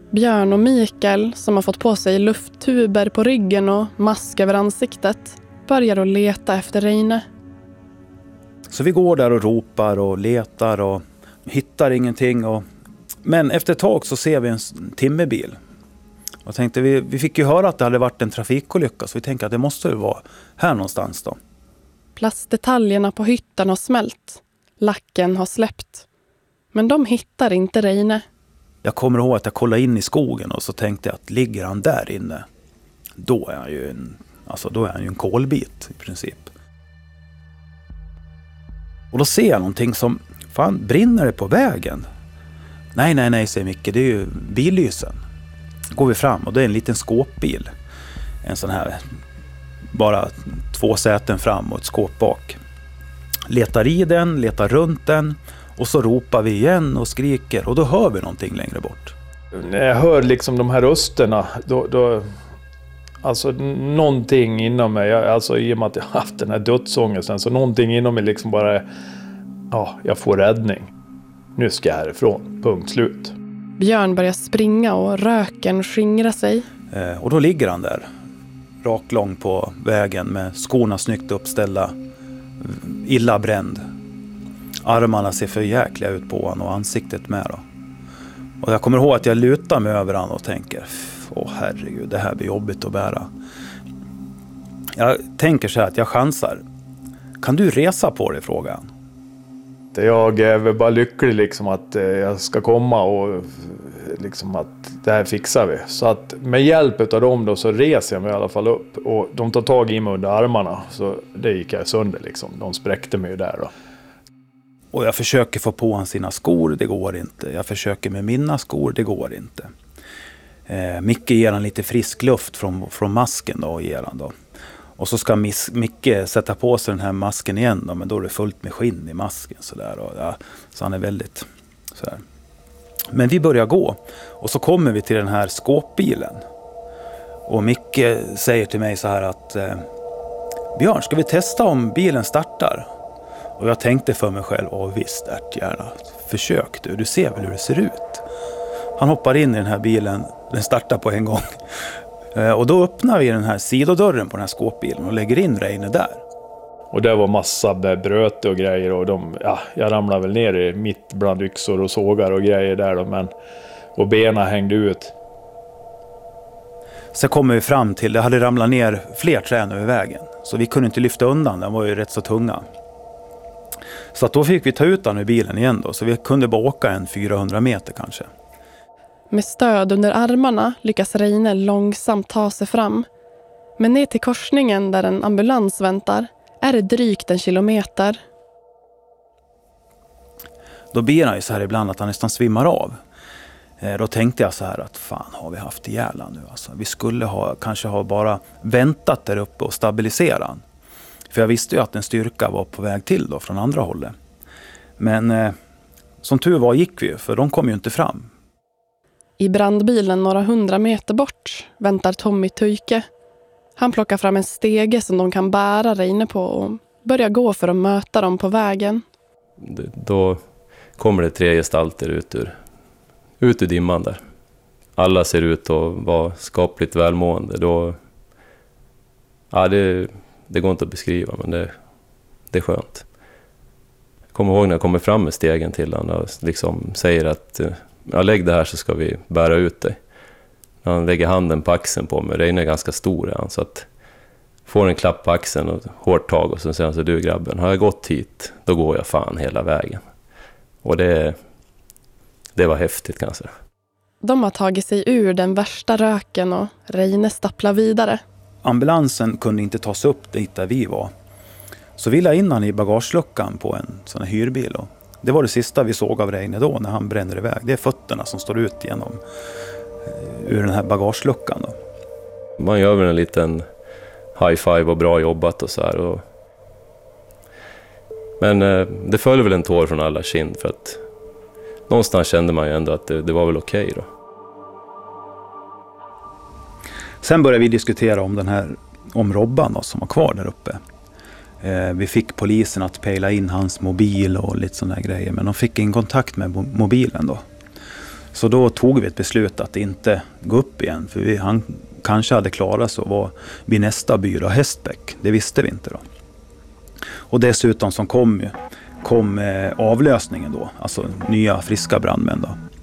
Björn och Mikael, som har fått på sig lufttuber på ryggen och mask över ansiktet, börjar att leta efter Reine. Så vi går där och ropar och letar och hittar ingenting. Men efter ett tag så ser vi en timmerbil. Och tänkte, vi fick ju höra att det hade varit en trafikolycka, så vi tänkte att det måste ju vara här någonstans då. Plastdetaljerna på hytten har smält. Lacken har släppt. Men de hittar inte Reine. Jag kommer ihåg att jag kollade in i skogen och så tänkte jag att ligger han där inne, då är han ju en kolbit i princip. Och då ser jag någonting som, fan, brinner det på vägen? Nej, säger Micke, det är ju billysen. Går vi fram och det är en liten skåpbil. En sån här, bara 2 säten fram och ett skåp bak. Letar i den, letar runt den och så ropar vi igen och skriker och då hör vi någonting längre bort. När jag hör liksom de här rösterna, då alltså någonting inom mig, alltså i och med att jag haft den här dödsångesten, så någonting inom mig liksom bara, ja, jag får räddning. Nu ska jag härifrån, punkt slut. Björn börjar springa och röken skingrar sig. Och då ligger han där, raklång på vägen med skorna snyggt uppställda, illa bränd. Armarna ser för jäkliga ut på honom och ansiktet med då. Och jag kommer ihåg att jag lutar mig över honom och tänker, herregud, det här blir jobbigt att bära. Jag tänker så här att jag chansar. Kan du resa på dig, frågan? Jag är väl bara lycklig liksom att jag ska komma och liksom att det här fixar vi. Så att med hjälp av dem då så reser jag mig i alla fall upp. Och de tar tag i mig under armarna, så det gick jag sönder liksom. De spräckte mig där då. Och jag försöker få på han sina skor, det går inte. Jag försöker med mina skor, det går inte. Micke ger han lite frisk luft från masken då, ger han då. Och så ska Micke sätta på sig den här masken igen då, men då är det fullt med skinn i masken sådär. Ja, så han är väldigt sådär. Men vi börjar gå och så kommer vi till den här skåpbilen. Och Micke säger till mig så här att Björn, ska vi testa om bilen startar? Och jag tänkte för mig själv, visst, gärna. Försök du ser väl hur det ser ut. Han hoppar in i den här bilen, den startar på en gång. Och då öppnar vi den här sidodörren på den här skåpbilen och lägger in Reine där. Och det var massa bröte och grejer och jag ramlade väl ner i mitt bland yxor och sågar och grejer där då, och benen hängde ut. Sen kommer vi fram till, det hade ramlat ner fler träd över vägen. Så vi kunde inte lyfta undan, den var ju rätt så tunga. Så att då fick vi ta ut den ur bilen igen då, så vi kunde bara åka en 400 meter kanske. Med stöd under armarna lyckas Reine långsamt ta sig fram. Men ner till korsningen där en ambulans väntar är det drygt 1 kilometer. Då blir han ju så här ibland att han nästan svimmar av. Då tänkte jag så här att fan, har vi haft ihjäl nu alltså. Vi skulle kanske ha bara väntat där uppe och stabilisera han. För jag visste ju att en styrka var på väg till då från andra hållet. Men som tur var gick vi, för de kom ju inte fram. I brandbilen några 100 meter bort väntar Tommy Tujke. Han plockar fram en stege som de kan bära Reine på och börjar gå för att möta dem på vägen. Då kommer det 3 gestalter ut ur dimman där. Alla ser ut att vara skapligt välmående. Det går inte att beskriva, men det är skönt. Jag kommer ihåg när jag kommer fram med stegen till honom och liksom säger att lägg det här så ska vi bära ut dig. När han lägger handen på axeln på mig, Reine är ganska stor så att får en klapp på axeln och hårt tag och så säger han så, du grabben, har jag gått hit, då går jag fan hela vägen. Och det var häftigt kanske. De har tagit sig ur den värsta röken och Reine stapplar vidare. Ambulansen kunde inte tas upp dit där vi var. Så vi la in han i bagageluckan på en sån här hyrbil. Och det var det sista vi såg av Reine då när han bränner iväg. Det är fötterna som står ut ur den här bagageluckan då. Man gör väl en liten high five och bra jobbat och så här. Men det föll väl en tår från alla kind för att någonstans kände man ju ändå att det var väl okej då. Sen började vi diskutera om Robban då, som var kvar där uppe. Vi fick polisen att pejla in hans mobil och lite sådana grejer. Men de fick ingen kontakt med mobilen då. Så då tog vi ett beslut att inte gå upp igen. För han kanske hade klarat sig och var vid nästa by då, Hästbäck. Det visste vi inte då. Och dessutom som kom avlösningen då. Alltså nya friska brandmän då.